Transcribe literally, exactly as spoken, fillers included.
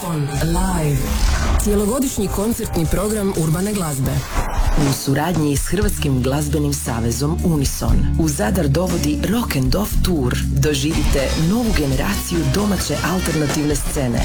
Unison Live. Cijelogodišnji koncertni program urbane glazbe. U suradnji s Hrvatskim glazbenim savezom Unison u Zadar dovodi Rock and Off Tour. Doživite novu generaciju domaće alternativne scene.